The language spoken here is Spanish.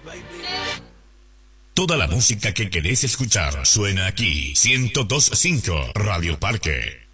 Toda la música que querés escuchar suena aquí. 102.5 Radio Parque.